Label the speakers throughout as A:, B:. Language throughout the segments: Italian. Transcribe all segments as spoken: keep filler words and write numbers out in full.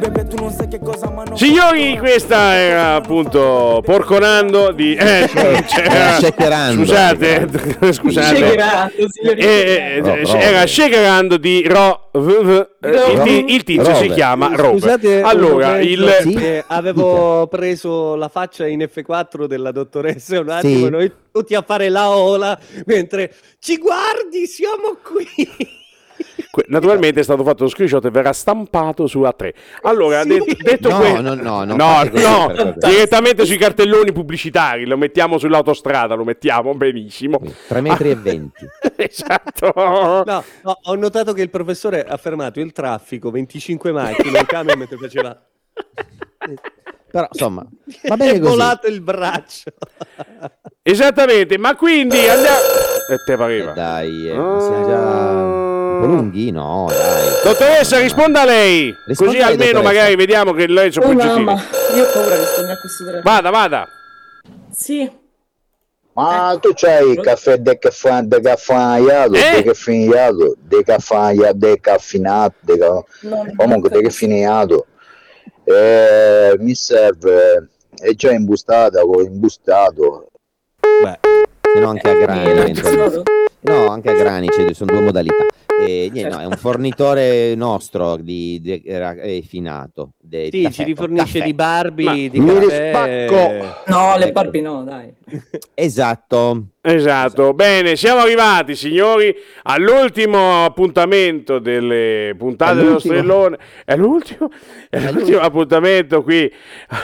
A: bebè tu non sai che cosa ma non...
B: Signori, questa era appunto Porconando di eh, c'era, scusate scusate eh, eh, era Shakerando di Ro v, v, il, ti, il tizio si chiama Rover.
C: Scusate,
B: allora il
C: sì? eh, avevo preso la faccia in F quattro della dottoressa un attimo,
D: sì.
C: Noi tutti a fare la ola mentre ci guardi, siamo qui.
B: Naturalmente è stato fatto lo screenshot e verrà stampato su A tre. Allora,
D: sì.
B: de- detto
D: no,
B: questo,
D: no, no, no,
B: no, no direttamente sui cartelloni pubblicitari, lo mettiamo sull'autostrada, lo mettiamo benissimo.
D: tre metri e venti.
B: Esatto.
C: No, no, ho notato che il professore ha fermato il traffico, venticinque macchine in camion mentre faceva...
D: Però insomma, va bene
C: è
D: così.
C: volato il braccio.
B: Esattamente, ma quindi andiamo... E te pareva?
D: Eh dai, eh, ma siamo già un po' lunghi, no, dai.
B: Dottoressa, risponda lei,
D: Risponda
B: così
D: lei,
B: almeno
D: dottoressa.
B: magari vediamo che lei sono
E: Oh
B: positivi.
E: mamma, io ho paura di rispondere a questo telefono.
B: Vada, vada.
E: Sì.
F: Ma tu c'hai il caffè decaffeinato, decaffeinato,
B: Eh?
F: decaffeinato, decaffeinato, decaffeinato, deca... comunque decaffeinato. Eh, mi serve, è già imbustata, con imbustato.
D: Beh, se no anche a grani. No, anche a grani ci sono due modalità. E, niente, no, è un fornitore nostro di, di, di finato. Di,
C: Sì,
D: caffè,
C: ci rifornisce
D: caffè.
C: di Barbie,
D: Ma
C: di
D: mi
C: caffè.
E: No, le Barbie no, dai.
D: Esatto.
B: Esatto, bene, siamo arrivati signori all'ultimo appuntamento delle puntate dello
D: l'ultimo.
B: Strellone. È l'ultimo? È l'ultimo appuntamento qui.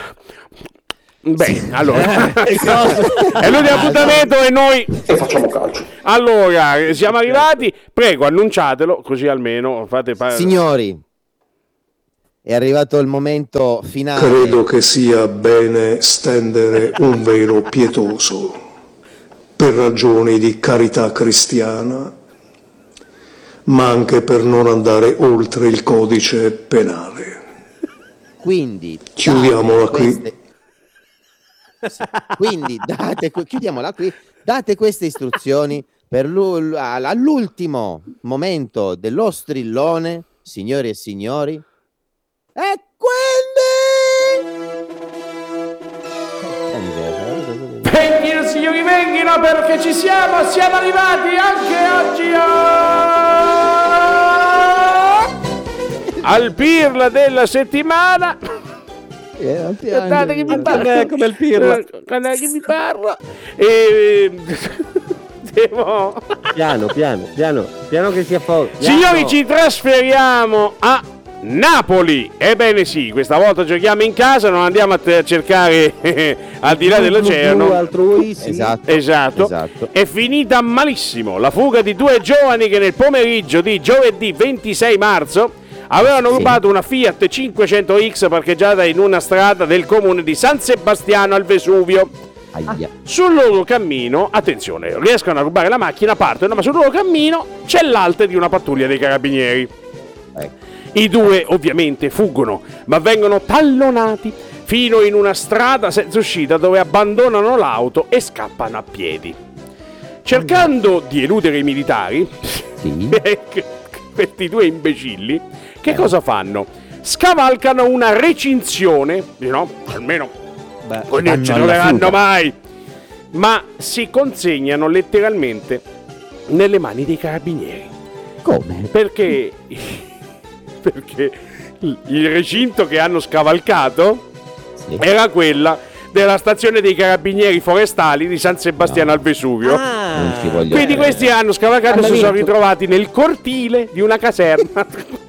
B: Beh, allora è l'ultimo appuntamento e noi
G: e facciamo calcio.
B: Allora, siamo arrivati, prego annunciatelo così almeno fate pa-
D: Signori, è arrivato il momento finale.
G: Credo che sia bene stendere un velo pietoso per ragioni di carità cristiana, ma anche per non andare oltre il codice penale.
D: Quindi
G: Chiudiamola
D: date
G: qui.
D: queste... sì. Quindi date, chiudiamola qui. Date queste istruzioni per l'u- all'ultimo momento dello strillone, signori e signori. E quindi
B: venghino signori, venghino perché ci siamo, siamo arrivati anche oggi a... al pirla della settimana. Guardate che mi parla
C: come il pirla.
B: Guardate che mi parla. E... Devo...
C: Piano, piano, piano, piano che si affoga.
B: Signori, ci trasferiamo a Napoli. Ebbene sì, questa volta giochiamo in casa, non andiamo a, t- a cercare al di là dell'oceano.
C: Altrui, sì.
D: Esatto,
B: esatto.
D: esatto.
B: È finita malissimo la fuga di due giovani che nel pomeriggio di giovedì ventisei marzo avevano
D: Sì.
B: rubato una Fiat cinquecento X parcheggiata in una strada del comune di San Sebastiano al Vesuvio.
D: Aia.
B: Sul loro cammino, attenzione, riescono a rubare la macchina, partono, ma sul loro cammino c'è l'alte di una pattuglia dei carabinieri.
D: Ecco.
B: I due ovviamente fuggono, ma vengono tallonati fino in una strada senza uscita dove abbandonano l'auto e scappano a piedi. Cercando di eludere i militari,
D: Sì.
B: questi due imbecilli, che cosa fanno? Scavalcano una recinzione, no? Almeno
C: Beh,
B: non ci
D: vanno alla
B: troveranno
D: fuga.
B: mai, ma si consegnano letteralmente nelle mani dei carabinieri.
D: Come?
B: Perché perché il recinto che hanno scavalcato
D: Sì.
B: era quella della stazione dei carabinieri forestali di San Sebastiano
D: No.
B: al Vesuvio.
C: Ah,
D: Non ci voglio
B: Quindi
D: credere.
B: questi hanno scavalcato e si sono ritrovati nel cortile di una caserma.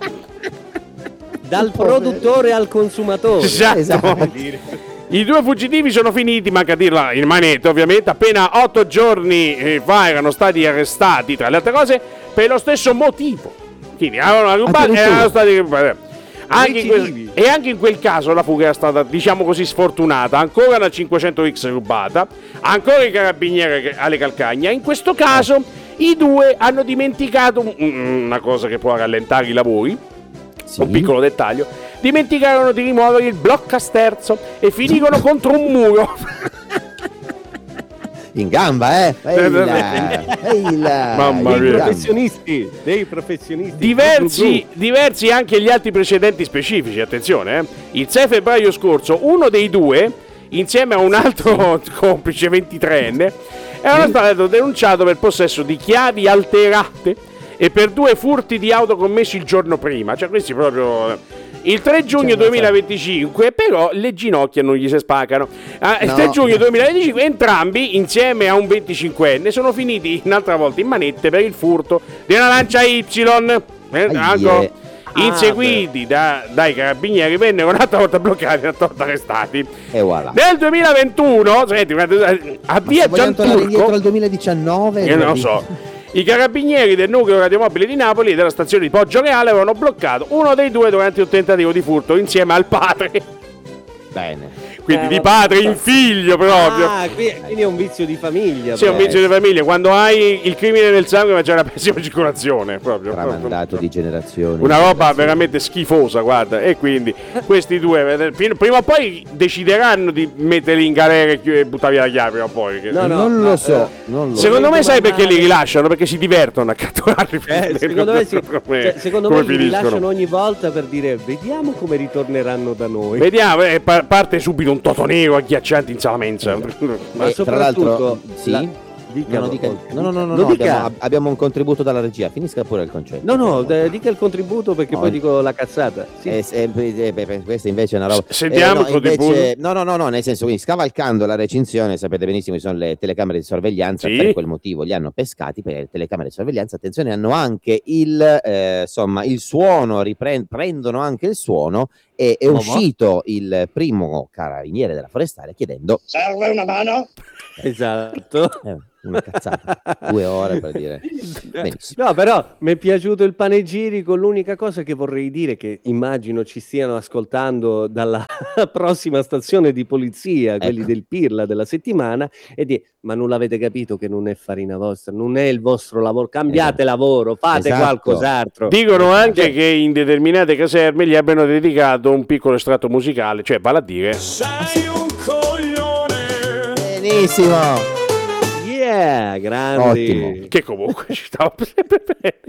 C: dal produttore al consumatore.
B: Esatto.
D: Esatto.
B: I due fuggitivi sono finiti, manca a dirla, in manetta ovviamente, appena otto giorni eh, fa erano stati arrestati, tra le altre cose, per lo stesso motivo. Quindi avevano rubato e erano stati... Anche in quel, e anche in quel caso la fuga era stata, diciamo così, sfortunata. Ancora una cinquecento X rubata, ancora i carabinieri alle calcagna. In questo caso i due hanno dimenticato un- una cosa che può rallentare i lavori,
D: Sì.
B: un piccolo dettaglio. Dimenticarono di rimuovere il bloccasterzo e finirono contro un muro.
D: in gamba, eh? Eila, eila,
B: Mamma
C: Dei
B: mia.
C: professionisti, dei professionisti.
B: Diversi, diversi anche gli altri precedenti specifici, attenzione, eh. Il sei febbraio scorso uno dei due, insieme a un altro complice ventitreenne, era stato denunciato per possesso di chiavi alterate e per due furti di auto commessi il giorno prima, cioè questi proprio... Il tre giugno duemilaventicinque però le ginocchia non gli si spaccano. Ah, il
D: No.
B: tre giugno duemilaventicinque entrambi insieme a un venticinquenne sono finiti un'altra volta in manette per il furto di una Lancia Y, eh, anche inseguiti da, dai carabinieri, vennero un'altra volta bloccati e una volta arrestati.
D: E voilà.
B: Nel duemilaventuno, senti, a via
D: Vogliamo tornare indietro
B: Gianturco,
D: al duemiladiciannove?
B: io non lo so. I carabinieri del nucleo radiomobile di Napoli e della stazione di Poggio Reale avevano bloccato uno dei due durante un tentativo di furto insieme al padre.
D: Bene.
B: Quindi
E: Eh,
B: di padre in figlio proprio.
C: Ah, qui- quindi è un vizio di famiglia.
B: Sì, è un
C: però.
B: vizio di famiglia. Quando hai il crimine nel sangue ma c'è una pessima circolazione proprio.
D: Tramandato di generazioni.
B: Una roba veramente schifosa, guarda. E quindi questi due eh, prima o poi decideranno di metterli in galera e chi- e buttare via la chiave prima o poi. che-
C: No, no,
D: non
C: ma,
D: lo so,
C: eh,
D: non lo so.
B: Secondo me sai
C: domandare-
B: perché li rilasciano? Perché si divertono a catturarli.
C: Eh, secondo me, sì.
B: come,
C: Cioè, secondo
B: come
C: me li
B: finiscono.
C: rilasciano ogni volta per dire vediamo come ritorneranno da noi.
B: Vediamo, eh, pa- parte subito un Toto Nero agghiacciante in salamenza.
C: Ma
D: Eh, tra
C: soprattutto
D: l'altro, sì?
C: la- dica-
D: No, no, dica- no, no, no, no,
C: Lo
D: no,
C: dica.
D: abbiamo, abbiamo un contributo dalla regia. Finisca pure il concetto.
C: No, no, d- dica il contributo perché
D: No,
C: poi
D: il-
C: dico la cazzata. Sì.
D: Eh, se- eh, beh, beh, questa invece è una roba.
B: S- sentiamo
D: Eh,
B: il
D: no, invece-
B: contributo.
D: no, no, no, no, nel senso, quindi scavalcando la recinzione, sapete benissimo che sono le telecamere di sorveglianza.
B: Sì.
D: Per quel motivo li hanno pescati, perché le telecamere di sorveglianza, attenzione, hanno anche il eh, insomma il suono, ripren- prendono anche il suono. E è
C: Ma va?
D: uscito il primo carabiniere della forestale chiedendo
F: Serve una mano?
C: Esatto.
D: eh, una cazzata, due ore per dire. Benissimo.
C: No, però mi è piaciuto il panegirico. L'unica cosa che vorrei dire, che immagino ci stiano ascoltando dalla prossima stazione di polizia, quelli
D: Ecco.
C: del Pirla della settimana, è di ma non l'avete capito che non è farina vostra, non è il vostro lavoro, cambiate
D: Esatto.
C: lavoro, fate
D: Esatto.
C: qualcos'altro.
B: Dicono anche
C: Cioè,
B: che in determinate caserme gli abbiano dedicato un piccolo estratto musicale, cioè vale a dire.
A: Sei un coglione.
D: Benissimo.
C: yeah, grandi.
D: Ottimo.
B: Che comunque ci stavo sempre bene.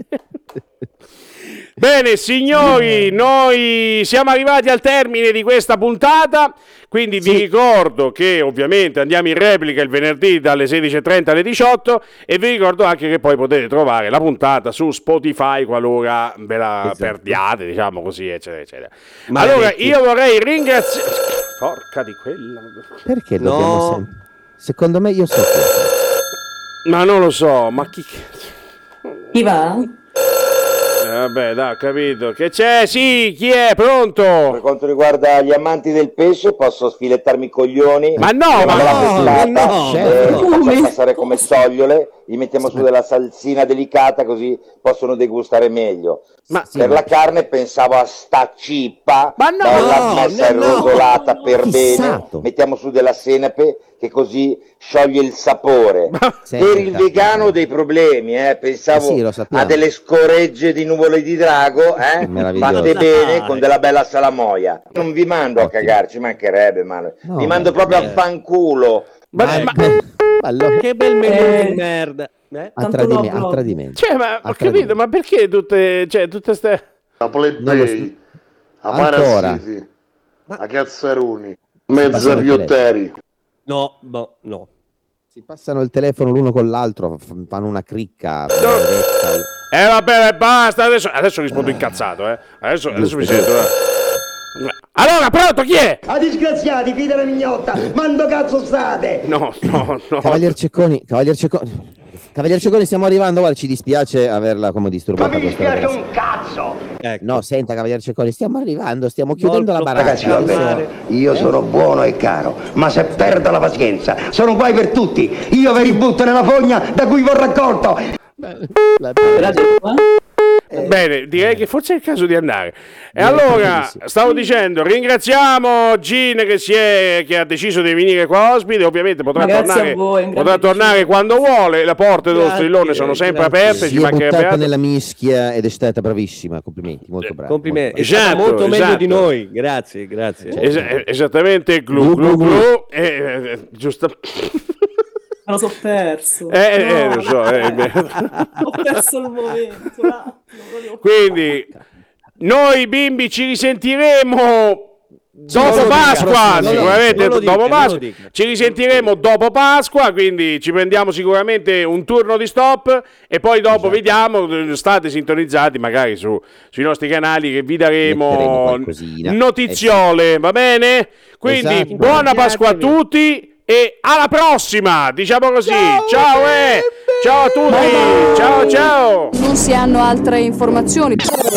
B: Bene signori, noi siamo arrivati al termine di questa puntata, quindi vi ricordo che ovviamente andiamo in replica il venerdì dalle sedici e trenta alle diciotto e vi ricordo anche che poi potete trovare la puntata su Spotify qualora ve la
C: Esatto.
B: perdiate, diciamo così, eccetera, eccetera.
C: Maledetti.
B: Allora, io vorrei ringraziare... Porca di quella...
D: Perché
C: No.
D: dobbiamo sempre... Secondo me io so che...
B: Ma non lo so, ma chi...
E: Chi va?
B: Eh, vabbè, dai, ho capito. Che c'è? Sì, chi è?
F: Per
B: Pronto?
F: quanto riguarda gli amanti del pesce, posso sfilettarmi i coglioni.
B: Ma no,
F: Mettiamo
B: ma
F: la
C: no,
F: frittata,
C: no,
F: eh,
D: no.
F: li facciamo passare come sogliole, gli mettiamo su della salsina delicata così possono degustare meglio.
B: Ma-
F: per la carne pensavo a sta cippa,
B: Ma no,
F: bella
C: no,
F: messa
C: no,
F: arrosolata per
D: fissato.
F: bene, mettiamo su della senape che così scioglie il sapore.
D: Senta.
F: Per il vegano ho dei problemi, eh. pensavo
D: Eh sì, lo sappiamo.
F: a delle scoregge di nuvole di drago, eh?
D: Meraviglioso.
F: fatte bene
C: Dai.
F: con della bella salamoia. Non vi mando a
D: Ottimo.
F: cagare, ci mancherebbe, ma
D: No,
F: vi mando proprio a fanculo.
B: Ma,
D: Ma-
B: ma-
D: Allora,
C: Che bel menù
E: Eh.
C: di merda. Eh?
D: a,
E: Tanto
D: tradime-
E: no, no.
D: a tradimento.
B: cioè, ma ho
D: A
B: capito,
D: tradimento.
B: ma perché tutte, cioè, tutte ste...
H: A
D: Non lo
H: plebei, a
D: Ancora.
H: parassiti, a cazzaroni,
D: Passano
H: mezza
D: il
H: piotteri.
C: No, no, no.
D: Si passano il telefono l'uno con l'altro, f- fanno una cricca.
B: No.
D: maledetta.
B: Eh vabbè, basta, adesso, adesso rispondo incazzato, eh. Adesso, adesso mi sento... eh. Allora, pronto, chi è?
I: A disgraziati, figlia della mignotta, mando cazzo state!
B: No, no, no.
D: Cavalier Cecconi, Cavalier Cecconi. Cavalier Cecconi, stiamo arrivando, guarda, ci dispiace averla come
I: Ma
D: disturbata
I: mi
D: questa
I: dispiace
D: ragazza.
I: un cazzo!
C: Ecco.
D: No, senta, Cavalier Cecconi, stiamo arrivando, stiamo chiudendo
C: Molto
D: la baracca.
I: Ragazzi, va
C: Calmare.
I: bene, io sono buono e caro, ma se perdo la pazienza, sono guai per tutti. Io ve li butto nella fogna da cui vi ho raccolto.
E: Radio qua?
B: Bene, direi che forse è il caso di andare. E allora, stavo dicendo, ringraziamo Gin che, si è, che ha deciso di venire qua ospite, ovviamente potrà
E: Ma grazie
B: tornare,
E: a voi, un
B: potrà
E: grande
B: tornare
E: piacere.
B: quando vuole, le porte dello
C: Grazie,
B: strillone sono sempre
C: grazie.
B: aperte, ci
D: Si è
B: mancherebbe
D: buttata
B: altro.
D: nella mischia ed è stata bravissima, complimenti, molto brava.
C: Complimenti. È
B: Esatto,
C: stata molto meglio
B: esatto.
C: di noi. Grazie, grazie.
B: Es- esattamente, glu glu glu, eh, eh, giusto.
E: Me lo so perso.
B: Eh, eh,
E: No.
B: lo so, eh, beh.
E: Ho perso il momento. un attimo, proprio.
B: Quindi noi bimbi ci risentiremo dopo
C: non lo
B: Pasqua,
C: dica, non lo-
B: sicuramente
C: non lo dica,
B: dopo
C: non lo
B: Pasqua.
C: dica.
B: Ci risentiremo dopo Pasqua, quindi ci prendiamo sicuramente un turno di stop e poi dopo vediamo, state sintonizzati magari su, sui nostri canali che vi
D: Metteremo
B: daremo
D: qualcosina.
B: notiziole, va bene? Quindi
D: Esatto.
B: buona Pasqua a tutti e alla prossima, diciamo così. Ciao, eh. Ciao a tutti. Ciao ciao.
J: Non si hanno altre informazioni.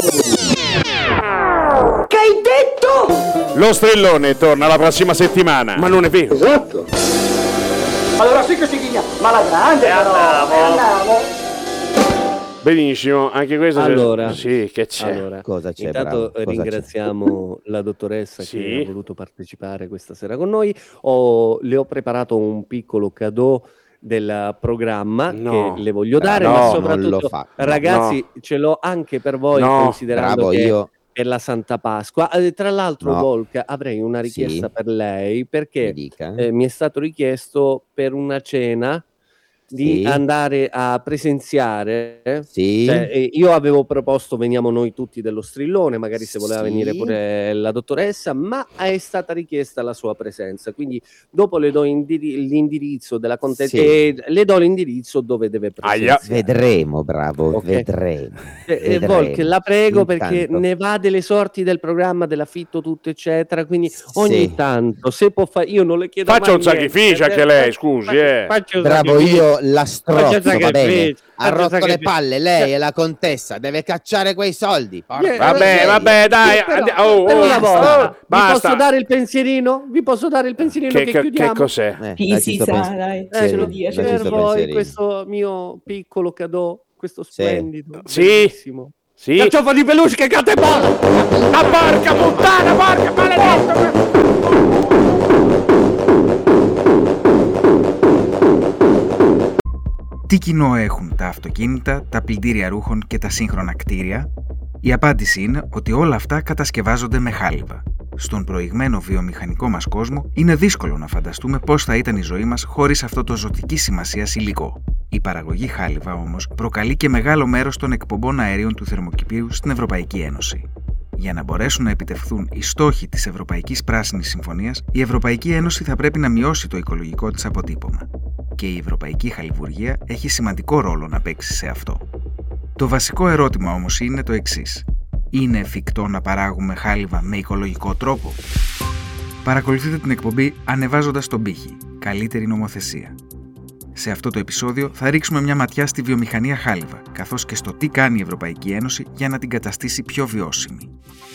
I: Che hai detto?
B: Lo strillone torna la prossima settimana. Ma non è vero.
I: Esatto. Allora sì che si chiglia, ma la grande però. Andiamo.
B: Benissimo, anche questo c'è-
C: Allora,
B: sì, che c'è.
C: allora,
D: Cosa c'è,
C: intanto
D: bravo? Cosa
C: ringraziamo la dottoressa
B: Sì.
C: che ha voluto partecipare questa sera con noi. Ho- le ho preparato un piccolo cadeau del programma
B: No.
C: che le voglio dare,
B: no,
C: ma
B: non
C: soprattutto,
D: lo fa. No.
C: ragazzi, ce l'ho anche per voi,
B: No.
C: considerando
D: Bravo,
C: che
D: io
C: è la Santa Pasqua. Eh, tra l'altro,
D: No.
C: Volk, avrei una richiesta
D: Sì.
C: per lei,
D: mi
C: perché
D: dica.
C: eh, mi è stato richiesto per una cena di
D: Sì.
C: andare a presenziare.
D: Sì.
C: Cioè, eh, io avevo proposto veniamo noi tutti dello strillone, magari se voleva
D: Sì.
C: venire pure la dottoressa, ma è stata richiesta la sua presenza, quindi dopo le do indiri- l'indirizzo della contessa
D: Sì.
C: e le do l'indirizzo dove deve
B: Aia.
C: presenziare.
D: Vedremo, bravo,
C: Ok.
D: vedremo.
C: Eh, eh,
D: vedremo.
C: Volk, la prego perché
D: Intanto.
C: ne va delle sorti del programma, dell'affitto, tutto eccetera, quindi ogni
D: Sì.
C: tanto se può fare, io non le chiedo
B: Faccia
C: mai
B: un sacrificio
C: niente,
B: anche
C: eh,
B: lei,
C: eh,
B: scusi,
C: faccio-
B: eh.
C: faccio un
D: Bravo,
C: sacrificio.
D: io la
C: Faccio
D: strozzo, va
C: sacrificio,
D: bene. Ha
C: faccio
D: rotto le
C: sacrificio.
D: palle, lei è la contessa, deve cacciare quei soldi. Porca
C: Eh,
B: Vabbè,
D: miseria.
B: vabbè, dai,
C: Però,
B: andi- oh,
C: per
B: oh,
C: una volta,
B: oh,
C: vi
B: basta.
C: posso dare il pensierino? Vi posso dare il pensierino che,
B: Che, che-
C: chiudiamo?
B: che cos'è?
D: Eh,
E: Chi
D: dai,
E: si
D: ci sto
E: sa,
D: pens-
E: dai,
C: Eh,
E: ce lo
D: sì,
E: dia, ce
D: dai,
E: lo
C: per
D: ci sto
E: dia.
C: voi
D: pensierino.
C: questo mio piccolo cadeau, questo
D: Sì.
C: splendido,
B: Sì.
C: bellissimo.
B: Sì?
C: Carciofo di peluche che canta e balla!
B: Ah, porca puttana, porca maledetto!
K: Τι κοινό έχουν τα αυτοκίνητα, τα πλυντήρια ρούχων και τα σύγχρονα κτίρια? Η απάντηση είναι ότι όλα αυτά κατασκευάζονται με χάλιβα. Στον προηγμένο βιομηχανικό μας κόσμο είναι δύσκολο να φανταστούμε πώς θα ήταν η ζωή μας χωρίς αυτό το ζωτική σημασίας υλικό. Η παραγωγή χάλιβα όμως προκαλεί και μεγάλο μέρος των εκπομπών αερίων του θερμοκηπίου στην Ευρωπαϊκή Ένωση. Για να μπορέσουν να επιτευχθούν οι στόχοι της Ευρωπαϊκής Πράσινης Συμφωνίας, η Ευρωπαϊκή Ένωση θα πρέπει να μειώσει το οικολογικό της αποτύπωμα. Και η Ευρωπαϊκή Χαλιβουργία έχει σημαντικό ρόλο να παίξει σε αυτό. Το βασικό ερώτημα όμως είναι το εξής. Είναι εφικτό να παράγουμε χάλιβα με οικολογικό τρόπο? Παρακολουθείτε την εκπομπή ανεβάζοντας τον πύχη. Καλύτερη νομοθεσία. Σε αυτό το επεισόδιο θα ρίξουμε μια ματιά στη βιομηχανία χάλιβα, καθώς και στο τι κάνει η Ευρωπαϊκή Ένωση για να την καταστήσει πιο βιώσιμη.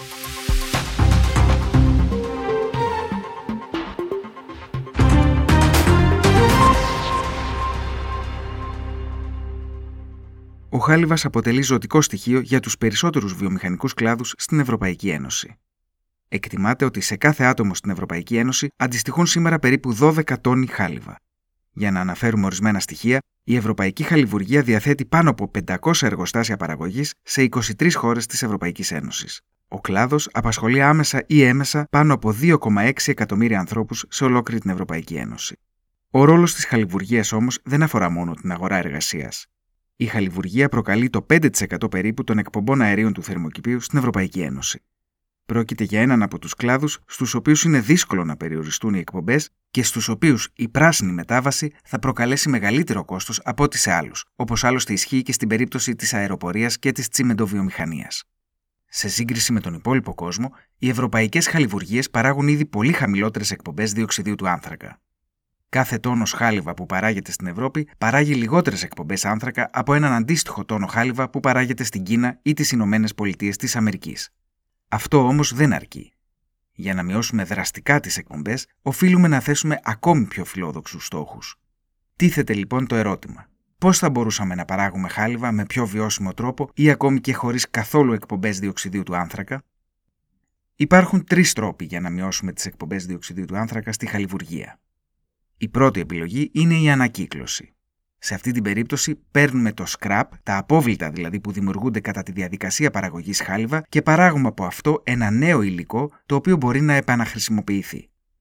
K: Ο χάλιβας αποτελεί ζωτικό στοιχείο για τους περισσότερους βιομηχανικούς κλάδους στην Ευρωπαϊκή Ένωση. Εκτιμάται ότι σε κάθε άτομο στην Ευρωπαϊκή Ένωση αντιστοιχούν σήμερα περίπου δώδεκα τόνοι χάλιβα. Για να αναφέρουμε ορισμένα στοιχεία, η Ευρωπαϊκή Χαλιβουργία διαθέτει πάνω από πεντακόσια εργοστάσια παραγωγής σε είκοσι τρεις χώρες της Ευρωπαϊκής Ένωσης. Ο κλάδος απασχολεί άμεσα ή έμεσα πάνω από δύο κόμμα έξι εκατομμύρια ανθρώπους σε ολόκληρη την Ευρωπαϊκή Ένωση. Ο ρόλος της χαλιβουργίας όμως δεν αφορά μόνο την αγορά εργασίας. Η χαλιβουργία προκαλεί το πέντε τοις εκατό περίπου των εκπομπών αερίων του θερμοκηπίου στην Ευρωπαϊκή Ένωση. Πρόκειται για έναν από τους κλάδους στους οποίους είναι δύσκολο να περιοριστούν οι εκπομπές και στους οποίους η πράσινη μετάβαση θα προκαλέσει μεγαλύτερο κόστος από ό,τι σε άλλους, όπως άλλωστε ισχύει και στην περίπτωση της αεροπορίας και της τσιμεντοβιομηχανίας. Σε σύγκριση με τον υπόλοιπο κόσμο, οι ευρωπαϊκές χαλιβουργίες παράγουν ήδη πολύ χαμηλότερες εκπομπές διοξιδίου του άνθρακα. Κάθε τόνος χάλιβα που παράγεται στην Ευρώπη παράγει λιγότερες εκπομπές άνθρακα από έναν αντίστοιχο τόνο χάλιβα που παράγεται στην Κίνα ή τις Ηνωμένες Πολιτείες της Αμερικής. Αυτό όμως δεν αρκεί. Για να μειώσουμε δραστικά τις εκπομπές, οφείλουμε να θέσουμε ακόμη πιο φιλόδοξους στόχους. Τίθεται λοιπόν το ερώτημα: πώς θα μπορούσαμε να παράγουμε χάλιβα με πιο βιώσιμο τρόπο ή ακόμη και χωρίς καθόλου εκπομπές διοξιδίου του άνθρακα? Υπάρχουν τρεις τρόποι για να μειώσουμε τις εκπομπές διοξιδίου του άνθρακα στη χαλιβουργία. Η πρώτη επιλογή είναι η ανακύκλωση. Σε αυτή την περίπτωση παίρνουμε το scrap, τα απόβλητα δηλαδή που δημιουργούνται κατά τη διαδικασία παραγωγής χάλιβα και παράγουμε από αυτό ένα νέο υλικό το οποίο μπορεί να επαναχρησιμοποιηθεί.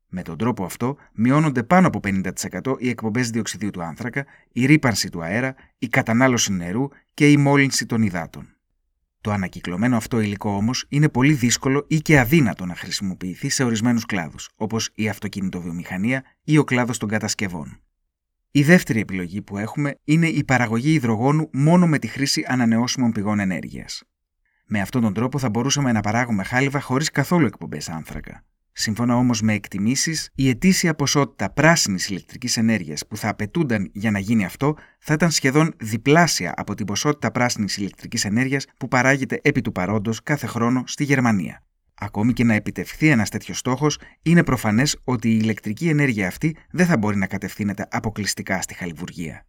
K: Με τον τρόπο αυτό μειώνονται πάνω από πενήντα τοις εκατό οι εκπομπές διοξιδίου του άνθρακα, η ρύπανση του αέρα, η κατανάλωση νερού και η μόλυνση των υδάτων. Το ανακυκλωμένο αυτό υλικό όμως είναι πολύ δύσκολο ή και αδύνατο να χρησιμοποιηθεί σε ορισμένους κλάδους, όπως η αυτοκινητοβιομηχανία ή ο κλάδος των κατασκευών. Η δεύτερη επιλογή που έχουμε είναι η παραγωγή υδρογόνου μόνο με τη χρήση ανανεώσιμων πηγών ενέργειας. Με αυτόν τον τρόπο θα μπορούσαμε να παράγουμε χάλιβα χωρίς καθόλου εκπομπές άνθρακα. Σύμφωνα όμως με εκτιμήσεις, η ετήσια ποσότητα πράσινης ηλεκτρικής ενέργειας που θα απαιτούνταν για να γίνει αυτό θα ήταν σχεδόν διπλάσια από την ποσότητα πράσινης ηλεκτρικής ενέργειας που παράγεται επί του παρόντος κάθε χρόνο στη Γερμανία. Ακόμη και να επιτευχθεί ένας τέτοιος στόχος, είναι προφανές ότι η ηλεκτρική ενέργεια αυτή δεν θα μπορεί να κατευθύνεται αποκλειστικά στη χαλιβουργία.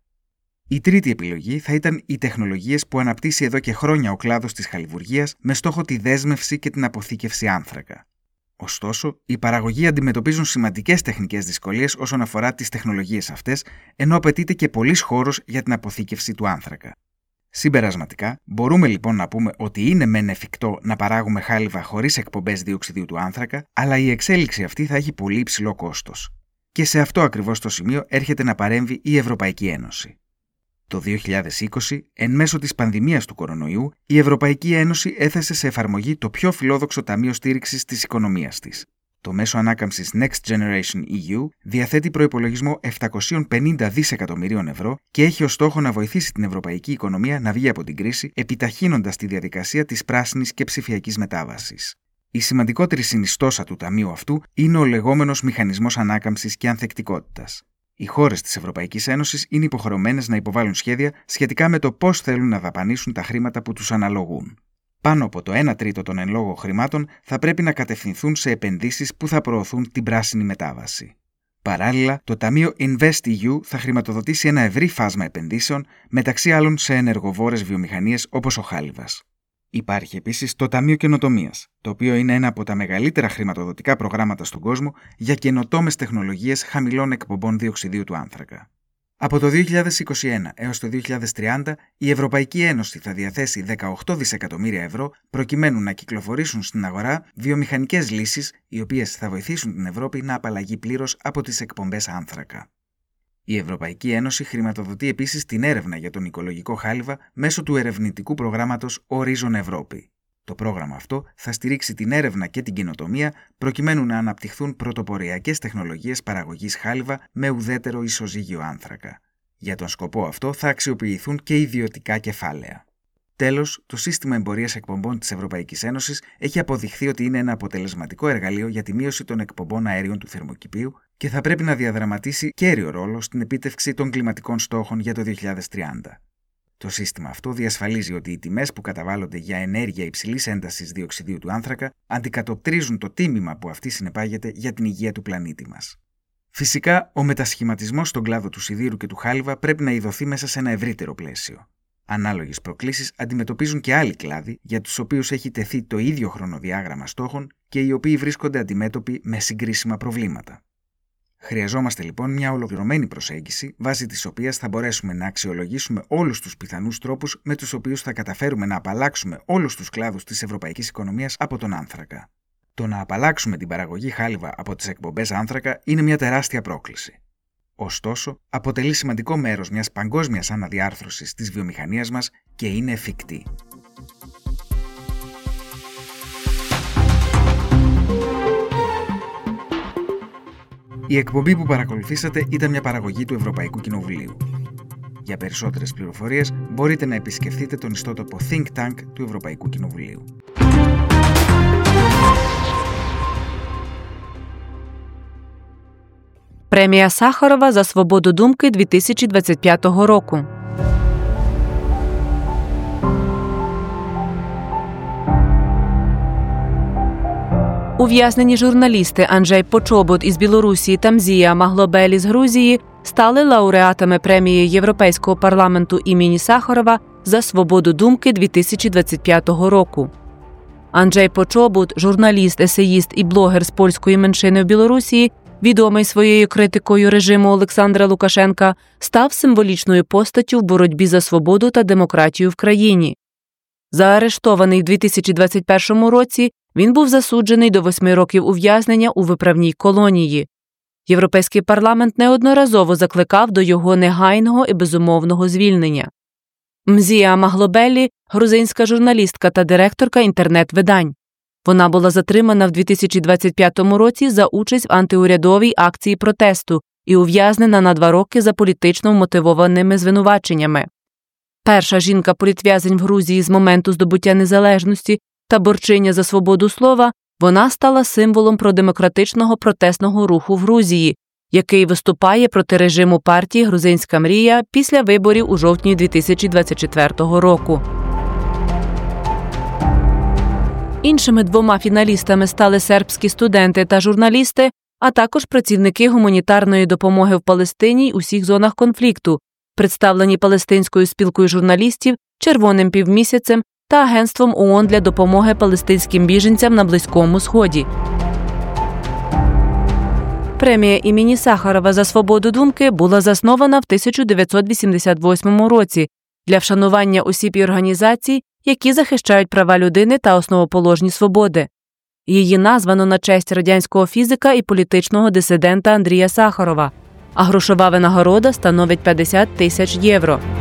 K: Η τρίτη επιλογή θα ήταν οι τεχνολογίες που αναπτύσσει εδώ και χρόνια ο κλάδος της χαλιβουργίας με στόχο τη δέσμευση και την αποθήκευση άνθρακα. Ωστόσο, οι παραγωγοί αντιμετωπίζουν σημαντικές τεχνικές δυσκολίες όσον αφορά τις τεχνολογίες αυτές, ενώ απαιτείται και πολύς χώρος για την αποθήκευση του άνθρακα. Συμπερασματικά, μπορούμε λοιπόν να πούμε ότι είναι μεν εφικτό να παράγουμε χάλιβα χωρίς εκπομπές διοξιδίου του άνθρακα, αλλά η εξέλιξη αυτή θα έχει πολύ υψηλό κόστος. Και σε αυτό ακριβώς το σημείο έρχεται να παρέμβει η Ευρωπαϊκή Ένωση. Το δύο χιλιάδες είκοσι, εν μέσω της πανδημίας του κορονοϊού, η Ευρωπαϊκή Ένωση έθεσε σε εφαρμογή το πιο φιλόδοξο ταμείο στήριξης της οικονομίας της. Το μέσο ανάκαμψης Next Generation ι γιου διαθέτει προϋπολογισμό επτακόσια πενήντα δισεκατομμυρίων ευρώ και έχει ως στόχο να βοηθήσει την ευρωπαϊκή οικονομία να βγει από την κρίση, επιταχύνοντας τη διαδικασία της πράσινης και ψηφιακής μετάβασης. Η σημαντικότερη συνιστόσα του ταμείου αυτού είναι ο λεγόμενος μηχανισμός ανάκαμψης και ανθεκτικότητας. Οι χώρες της Ευρωπαϊκής Ένωσης είναι υποχρεωμένες να υποβάλουν σχέδια σχετικά με το πώς θέλουν να δαπανίσουν τα χρήματα που τους αναλογούν. Πάνω από το ένα τρίτο των εν λόγω χρημάτων θα πρέπει να κατευθυνθούν σε επενδύσεις που θα προωθούν την πράσινη μετάβαση. Παράλληλα, το Ταμείο InvestEU θα χρηματοδοτήσει ένα ευρύ φάσμα επενδύσεων, μεταξύ άλλων σε ενεργοβόρες βιομηχανίες όπως ο χάλιβας. Υπάρχει επίσης το Ταμείο Καινοτομίας, το οποίο είναι ένα από τα μεγαλύτερα χρηματοδοτικά προγράμματα στον κόσμο για καινοτόμες τεχνολογίες χαμηλών εκπομπών διοξιδίου του άνθρακα. Από το δύο χιλιάδες είκοσι ένα έως το δύο χιλιάδες τριάντα, η Ευρωπαϊκή Ένωση θα διαθέσει δεκαοκτώ δισεκατομμύρια ευρώ προκειμένου να κυκλοφορήσουν στην αγορά βιομηχανικές λύσεις, οι οποίες θα βοηθήσουν την Ευρώπη να απαλλαγεί πλήρως από τις εκπομπές άνθρακα. Η Ευρωπαϊκή Ένωση χρηματοδοτεί επίσης την έρευνα για τον οικολογικό χάλιβα μέσω του ερευνητικού προγράμματος Horizon Ευρώπη. Το πρόγραμμα αυτό θα στηρίξει την έρευνα και την καινοτομία προκειμένου να αναπτυχθούν πρωτοποριακές τεχνολογίες παραγωγής χάλιβα με ουδέτερο ισοζύγιο άνθρακα. Για τον σκοπό αυτό θα αξιοποιηθούν και ιδιωτικά κεφάλαια. Τέλος, το σύστημα εμπορίας εκπομπών της Ευρωπαϊκής Ένωσης έχει αποδειχθεί ότι είναι ένα αποτελεσματικό εργαλείο για τη μείωση των εκπομπών αερίων του θερμοκηπίου και θα πρέπει να διαδραματίσει κέριο ρόλο στην επίτευξη των κλιματικών στόχων για το δύο χιλιάδες τριάντα. Το σύστημα αυτό διασφαλίζει ότι οι τιμές που καταβάλλονται για ενέργεια υψηλής έντασης διοξιδίου του άνθρακα αντικατοπτρίζουν το τίμημα που αυτή συνεπάγεται για την υγεία του πλανήτη μας. Φυσικά, ο μετασχηματισμός στον κλάδο του σιδήρου και του χάλιβα πρέπει να ειδωθεί μέσα σε ένα ευρύτερο πλαίσιο. Ανάλογες προκλήσεις αντιμετωπίζουν και άλλοι κλάδοι για τους οποίους έχει τεθεί το ίδιο χρονοδιάγραμμα στόχων και οι οποίοι βρίσκονται αντιμέτωποι με συγκρίσιμα προβλήματα. Χρειαζόμαστε λοιπόν μια ολοκληρωμένη προσέγγιση, βάσει της οποίας θα μπορέσουμε να αξιολογήσουμε όλους τους πιθανούς τρόπους με τους οποίους θα καταφέρουμε να απαλλάξουμε όλους τους κλάδους της ευρωπαϊκής οικονομίας από τον άνθρακα. Το να απαλλάξουμε την παραγωγή χάλιβα από τις εκπομπές άνθρακα είναι μια τεράστια πρόκληση. Ωστόσο, αποτελεί σημαντικό μέρος μιας παγκόσμιας αναδιάρθρωσης της βιομηχανίας μας και είναι εφικτή. Η εκπομπή που παρακολουθήσατε ήταν μια παραγωγή του Ευρωπαϊκού Κοινοβουλίου. Για περισσότερες πληροφορίες μπορείτε να επισκεφτείτε τον ιστότοπο Think Tank του Ευρωπαϊκού Κοινοβουλίου.
L: Премія Сахарова за свободу думки дві тисячі двадцять п'ятого року. Ув'язнені журналісти Анджей Почобут із Білорусі та Мзія Маглобель із Грузії стали лауреатами премії Європейського парламенту імені Сахарова за свободу думки дві тисячі двадцять п'ятого року. Анджей Почобут, журналіст, есеїст і блогер з польської меншини в Білорусі, відомий своєю критикою режиму Олександра Лукашенка, став символічною постаттю в боротьбі за свободу та демократію в країні. Заарештований в дві тисячі двадцять першому році, Він був засуджений до восьми років ув'язнення у виправній колонії. Європейський парламент неодноразово закликав до його негайного і безумовного звільнення. Мзія Маглобелі – грузинська журналістка та директорка інтернет-видань. Вона була затримана в дві тисячі двадцять п'ятому році за участь в антиурядовій акції протесту і ув'язнена на два роки за політично мотивованими звинуваченнями. Перша жінка-політв'язень в Грузії з моменту здобуття незалежності та борчиня за свободу слова, вона стала символом продемократичного протестного руху в Грузії, який виступає проти режиму партії «Грузинська мрія» після виборів у жовтні дві тисячі двадцять четвертого року. Іншими двома фіналістами стали сербські студенти та журналісти, а також працівники гуманітарної допомоги в Палестині й усіх зонах конфлікту, представлені Палестинською спілкою журналістів, Червоним півмісяцем та Агентством ООН для допомоги палестинським біженцям на Близькому Сході. Премія імені Сахарова за свободу думки була заснована в тисяча дев'ятсот вісімдесят восьмому році для вшанування осіб і організацій, які захищають права людини та основоположні свободи. Її названо на честь радянського фізика і політичного дисидента Андрія Сахарова, а грошова винагорода становить п'ятдесят тисяч євро.